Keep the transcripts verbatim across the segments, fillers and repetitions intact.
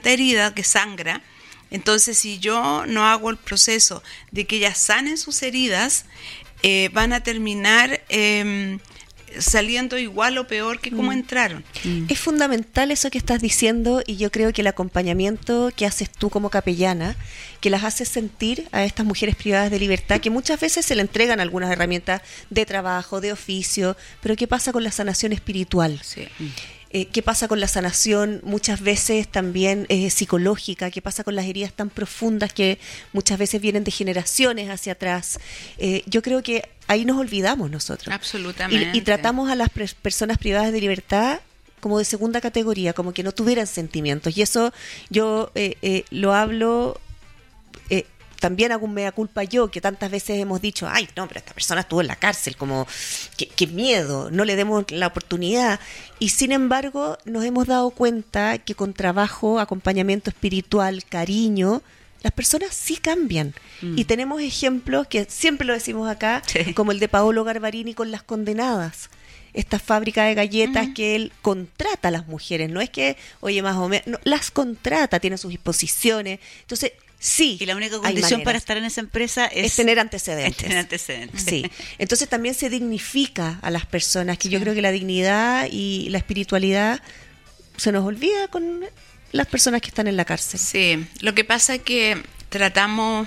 esta herida que sangra. Entonces, si yo no hago el proceso de que ellas sanen sus heridas, eh, van a terminar eh, saliendo igual o peor que como mm. entraron. Mm. Es fundamental eso que estás diciendo, y yo creo que el acompañamiento que haces tú como capellana, que las haces sentir a estas mujeres privadas de libertad, que muchas veces se le entregan algunas herramientas de trabajo, de oficio, pero ¿qué pasa con la sanación espiritual? Sí. Eh, ¿Qué pasa con la sanación muchas veces también eh, psicológica? ¿Qué pasa con las heridas tan profundas que muchas veces vienen de generaciones hacia atrás? Eh, yo creo que ahí nos olvidamos nosotros. Absolutamente. Y, y tratamos a las pre- personas privadas de libertad como de segunda categoría, como que no tuvieran sentimientos. Y eso yo eh, eh, lo hablo... Eh, también hago un mea culpa yo, que tantas veces hemos dicho, ay, no, pero esta persona estuvo en la cárcel, como, qué, qué miedo, no le demos la oportunidad. Y sin embargo, nos hemos dado cuenta que con trabajo, acompañamiento espiritual, cariño, las personas sí cambian. Mm. Y tenemos ejemplos que siempre lo decimos acá, sí. como el de Paolo Garbarini con Las Condenadas. Esta fábrica de galletas uh-huh. que él contrata a las mujeres, no es que, oye, más o menos, no, las contrata, tiene sus disposiciones. Entonces, sí. Y la única condición para estar en esa empresa es, es tener antecedentes. Es tener antecedentes. Sí. Entonces también se dignifica a las personas, que sí. yo creo que la dignidad y la espiritualidad se nos olvida con las personas que están en la cárcel. Sí, lo que pasa es que tratamos,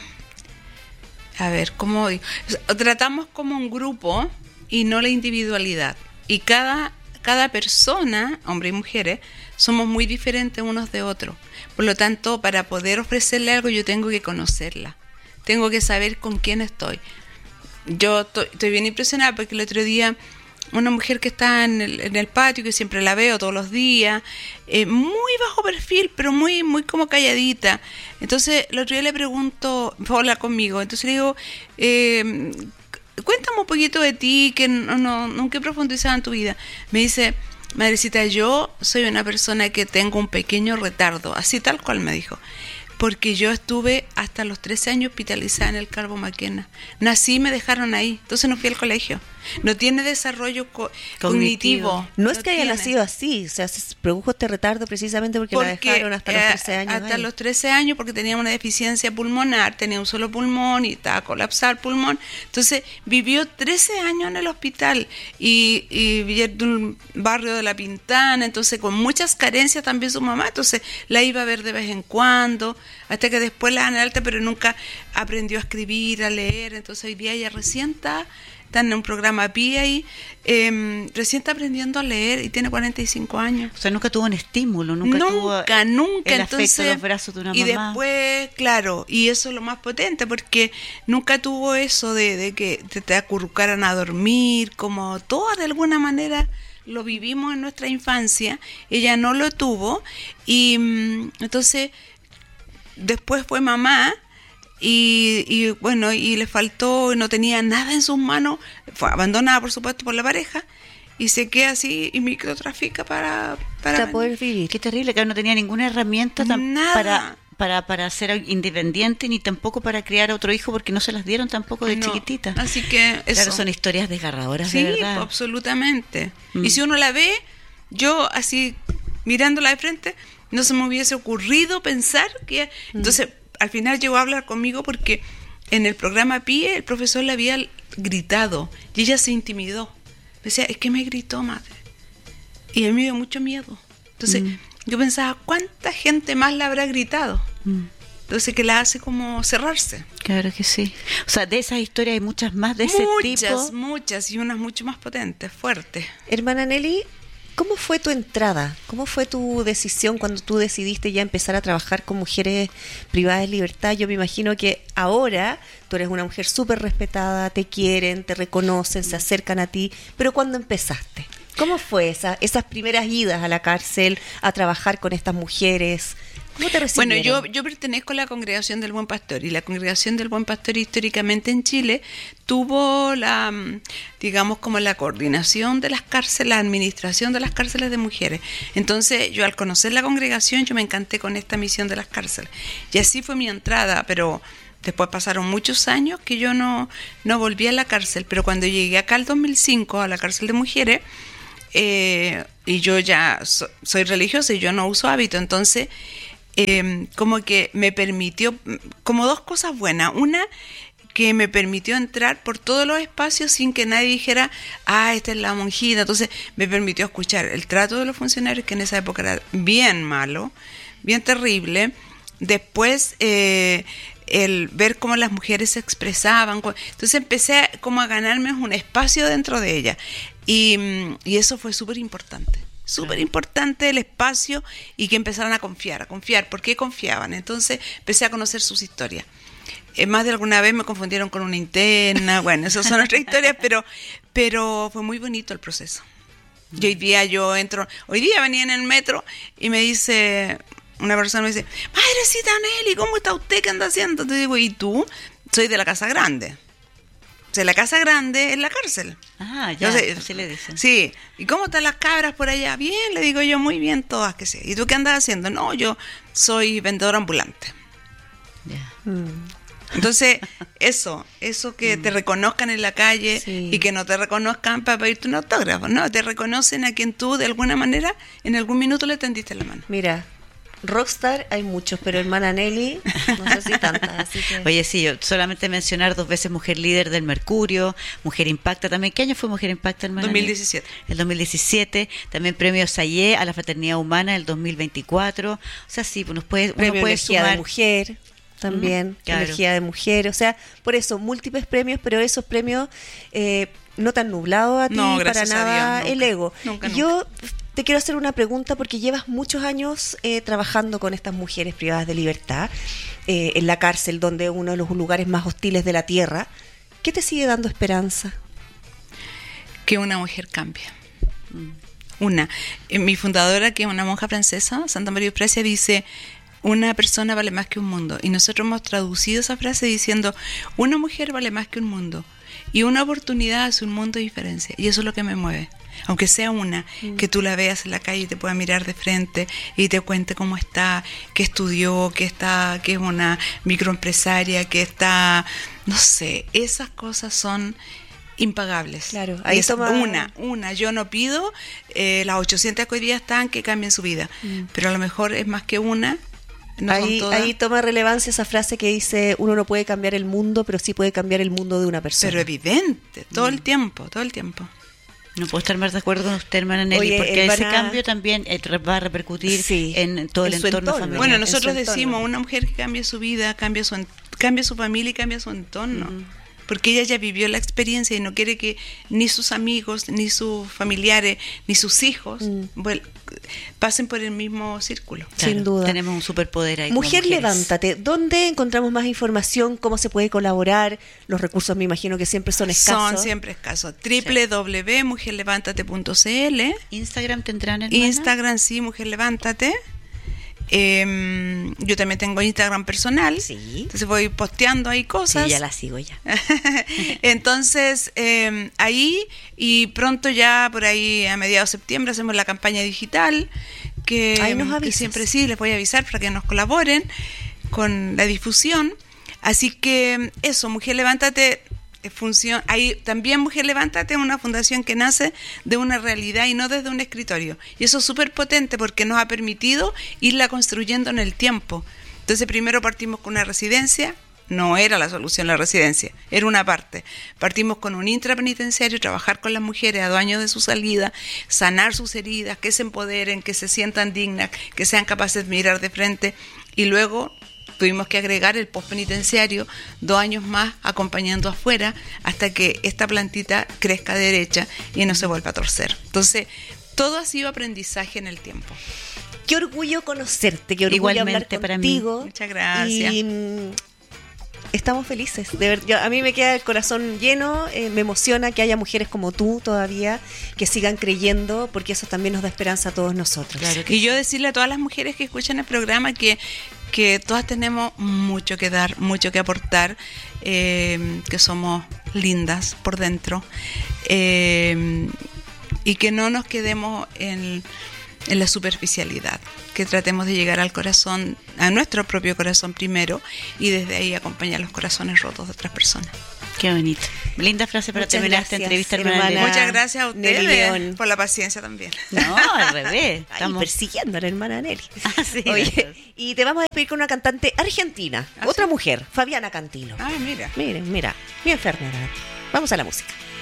a ver, ¿cómo digo? Tratamos como un grupo y no la individualidad. Y cada, cada persona, hombres y mujeres, somos muy diferentes unos de otros. Por lo tanto, para poder ofrecerle algo, yo tengo que conocerla. Tengo que saber con quién estoy. Yo estoy, estoy bien impresionada porque el otro día, una mujer que está en el, en el patio, que siempre la veo todos los días, eh, muy bajo perfil, pero muy, muy como calladita. Entonces, el otro día le pregunto, hola conmigo, entonces le digo... Eh, cuéntame un poquito de ti, que no, no, nunca he profundizado en tu vida. Me dice, madrecita, yo soy una persona que tengo un pequeño retardo, así tal cual me dijo, porque yo estuve hasta los trece años hospitalizada en el Carbo Maquena. Nací y me dejaron ahí, entonces no fui al colegio. No tiene desarrollo co- cognitivo. cognitivo. No es no que tiene. haya nacido así, o sea, se produjo este retardo precisamente porque, porque la dejaron hasta los trece años. Hasta ahí. los trece años porque tenía una deficiencia pulmonar, tenía un solo pulmón y estaba colapsado el pulmón. Entonces vivió trece años en el hospital y, y vivía en un barrio de La Pintana, entonces con muchas carencias también su mamá, entonces la iba a ver de vez en cuando, hasta que después la dan alta, pero nunca aprendió a escribir, a leer. Entonces hoy día ella recién está... está en un programa P I A y eh, recién está aprendiendo a leer y tiene cuarenta y cinco años. O sea, nunca tuvo un estímulo, nunca, nunca tuvo nunca, el entonces, afecto de los brazos de una y mamá. Y después, claro, y eso es lo más potente, porque nunca tuvo eso de, de que te, te acurrucaran a dormir, como todas de alguna manera lo vivimos en nuestra infancia. Ella no lo tuvo y entonces después fue mamá. Y, y bueno, y le faltó, no tenía nada en sus manos, fue abandonada por supuesto por la pareja y se queda así y microtrafica para para, para poder vivir. Qué terrible, que no tenía ninguna herramienta tam- nada. para para para ser independiente ni tampoco para criar a otro hijo, porque no se las dieron tampoco de no, chiquitita. Así que eso. Claro, son historias desgarradoras, sí, de verdad. absolutamente. Mm. Y si uno la ve, yo así mirándola de frente, no se me hubiese ocurrido pensar que mm. entonces al final llegó a hablar conmigo porque en el programa P I E el profesor le había gritado y ella se intimidó. Me decía, es que me gritó, madre. Y a mí me dio mucho miedo. Entonces mm. yo pensaba, ¿cuánta gente más la habrá gritado? Mm. Entonces que la hace como cerrarse. Claro que sí. O sea, de esas historias hay muchas más de ese muchas, tipo. Muchas, muchas, y unas mucho más potentes, fuertes. Hermana Nelly, ¿cómo fue tu entrada? ¿Cómo fue tu decisión cuando tú decidiste ya empezar a trabajar con mujeres privadas de libertad? Yo me imagino que ahora tú eres una mujer súper respetada, te quieren, te reconocen, se acercan a ti, pero ¿cuándo empezaste? ¿Cómo fue esa, esas primeras idas a la cárcel, a trabajar con estas mujeres? ¿Cómo te recibieron? Bueno, yo, yo pertenezco a la Congregación del Buen Pastor y la Congregación del Buen Pastor históricamente en Chile tuvo la, digamos, como la coordinación de las cárceles, la administración de las cárceles de mujeres. Entonces, yo al conocer la congregación, yo me encanté con esta misión de las cárceles. Y así fue mi entrada, pero después pasaron muchos años que yo no, no volví a la cárcel. Pero cuando llegué acá el dos mil cinco a la cárcel de mujeres, eh, y yo ya so, soy religiosa y yo no uso hábito, entonces... eh, como que me permitió, como dos cosas buenas. Una, que me permitió entrar por todos los espacios sin que nadie dijera, ah, esta es la monjita. Entonces me permitió escuchar el trato de los funcionarios, que en esa época era bien malo, bien terrible. Después eh, el ver cómo las mujeres se expresaban. Entonces empecé como a ganarme un espacio dentro de ella. Y, y eso fue súper importante. Súper importante el espacio y que empezaran a confiar, a confiar. ¿Por qué confiaban? Entonces empecé a conocer sus historias. Eh, más de alguna vez me confundieron con una interna, bueno, esas son otras historias, pero, pero fue muy bonito el proceso. Y hoy día yo entro, hoy día venía en el metro y me dice, una persona me dice, madrecita Nelly, ¿cómo está usted? ¿Qué anda haciendo? Te digo, ¿y tú? Soy de la Casa Grande. O sea, la Casa Grande es la cárcel. Ah, ya, Entonces, así le dicen. Sí. ¿Y cómo están las cabras por allá? Bien, le digo yo, muy bien, todas que sí. ¿Y tú qué andas haciendo? No, yo soy vendedora ambulante. Ya. Mm. Entonces, eso, eso que te reconozcan en la calle Sí. y que no te reconozcan para pedirte un autógrafo, no, te reconocen a quien tú de alguna manera en algún minuto le tendiste la mano. Mira, rockstar hay muchos, pero hermana Nelly, no sé si tantas. Así que... Oye, sí, yo solamente mencionar dos veces Mujer Líder del Mercurio, Mujer Impacta también. ¿Qué año fue Mujer Impacta, hermana? dos mil diecisiete. El dos mil diecisiete. También Premio Sayé a la Fraternidad Humana el dos mil veinticuatro. O sea, sí, pues nos puede, Premio uno puede Energía sumar. de Mujer también, Mm, claro. Energía de Mujer, o sea, por eso, múltiples premios, pero esos premios eh, no tan nublados a ti, No, para gracias a nada Dios, el nunca, ego. nunca, Yo te quiero hacer una pregunta porque llevas muchos años eh, trabajando con estas mujeres privadas de libertad eh, en la cárcel, donde es uno de los lugares más hostiles de la tierra. ¿Qué te sigue dando esperanza? Que una mujer cambie. Una. Eh, Mi fundadora, que es una monja francesa, Santa María Precia, dice, una persona vale más que un mundo. Y nosotros hemos traducido esa frase diciendo, una mujer vale más que un mundo. Y una oportunidad hace un mundo de diferencia. Y eso es lo que me mueve. Aunque sea una, mm. que tú la veas en la calle y te pueda mirar de frente y te cuente cómo está, que estudió, que está, que es una microempresaria, que está, no sé, esas cosas son impagables. Claro, ahí es toma... una, una. Yo no pido eh, las ochocientas que hoy día están que cambien su vida, mm. pero a lo mejor es más que una. No ahí, ahí toma relevancia esa frase que dice, uno no puede cambiar el mundo, pero sí puede cambiar el mundo de una persona. Pero evidente, todo mm. el tiempo, todo el tiempo. No puedo estar más de acuerdo con usted, hermana Nelly, Oye, porque hermana... ese cambio también eh, va a repercutir sí, en todo el en entorno, entorno familiar. Bueno, nosotros en decimos, una mujer que cambia su vida, cambia su, en, cambia su familia y cambia su entorno. Mm. Porque ella ya vivió la experiencia y no quiere que ni sus amigos, ni sus familiares, ni sus hijos mm. bueno, pasen por el mismo círculo. Claro, sin duda. Tenemos un superpoder ahí. Mujer, levántate. ¿Dónde encontramos más información? ¿Cómo se puede colaborar? Los recursos me imagino que siempre son escasos. Son siempre escasos. doble u doble u doble u punto mujer levántate punto c l. Instagram tendrán, hermana. Instagram, sí, Mujer Levántate. Eh, yo también tengo Instagram personal, sí. Entonces voy posteando ahí cosas. Sí, ya la sigo ya. Entonces eh, ahí y pronto ya por ahí a mediados de septiembre hacemos la campaña digital que, ahí nos que siempre sí les voy a avisar para que nos colaboren con la difusión. Así que eso, Mujer Levántate. Función, ahí también Mujer Levántate es una fundación que nace de una realidad y no desde un escritorio, y eso es súper potente porque nos ha permitido irla construyendo en el tiempo. Entonces primero partimos con una residencia, no era la solución la residencia, era una parte. Partimos con un intrapenitenciario, trabajar con las mujeres a dos años de su salida, sanar sus heridas, que se empoderen, que se sientan dignas, que sean capaces de mirar de frente, y luego tuvimos que agregar el postpenitenciario, dos años más acompañando afuera hasta que esta plantita crezca derecha y no se vuelva a torcer. Entonces, todo ha sido aprendizaje en el tiempo. Qué orgullo conocerte, qué orgullo igualmente hablar para contigo. mí. Muchas gracias. Y mm, estamos felices. De ver, yo, a mí me queda el corazón lleno, eh, me emociona que haya mujeres como tú todavía que sigan creyendo, porque eso también nos da esperanza a todos nosotros. Claro que y sí. yo decirle a todas las mujeres que escuchan el programa que que todas tenemos mucho que dar, mucho que aportar, eh, que somos lindas por dentro, eh, y que no nos quedemos en, en la superficialidad, que tratemos de llegar al corazón, a nuestro propio corazón primero, y desde ahí acompañar los corazones rotos de otras personas. Qué bonito. Linda frase para Muchas terminar esta gracias, entrevista, hermana. hermana Nelly. Muchas gracias a Nelly ustedes León. por la paciencia también. No, al revés. Ay, Estamos... persiguiendo a la hermana Nelly. Ah, sí, Oye, gracias. y te vamos a despedir con una cantante argentina, ¿Ah, otra sí? mujer, Fabiana Cantilo. Ah, mira. Miren, mira, bien enfermera. Vamos a la música.